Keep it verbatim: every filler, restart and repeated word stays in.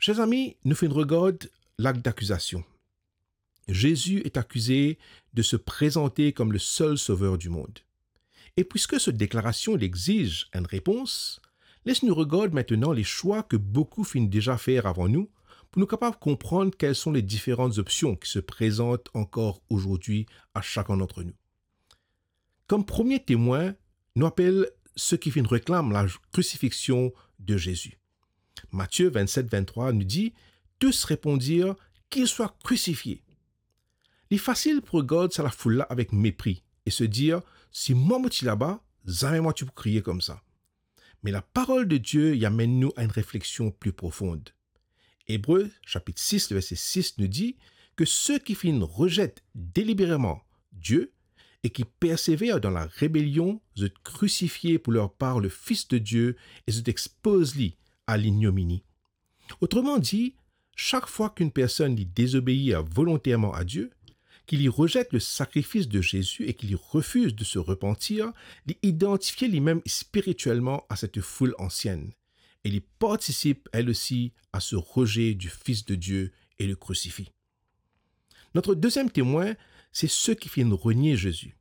Chers amis, nous faisons regarder l'acte d'accusation. Jésus est accusé de se présenter comme le seul sauveur du monde. Et puisque cette déclaration exige une réponse, laisse-nous regarder maintenant les choix que beaucoup finissent déjà faire avant nous pour nous capables de comprendre quelles sont les différentes options qui se présentent encore aujourd'hui à chacun d'entre nous. Comme premier témoin, nous appelons ceux qui réclament la crucifixion de Jésus. Matthieu vingt-sept vingt-trois nous dit « Tous répondirent qu'il soit crucifié ». Il est facile pour regarder ça la foule-là avec mépris et se dire « Si moi je suis là-bas, jamais moi tu peux crier comme ça ». Mais la parole de Dieu y amène nous à une réflexion plus profonde. Hébreux, chapitre six, le verset six nous dit que ceux qui finissent rejettent délibérément Dieu et qui persévèrent dans la rébellion sont crucifiés pour leur part le Fils de Dieu et sont exposés à l'ignominie. Autrement dit, chaque fois qu'une personne y désobéit volontairement à Dieu, qu'il y rejette le sacrifice de Jésus et qu'il y refuse de se repentir, il identifie lui-même spirituellement à cette foule ancienne. Et il participe, elle aussi, à ce rejet du Fils de Dieu et le crucifie. Notre deuxième témoin, c'est ceux qui viennent renier Jésus.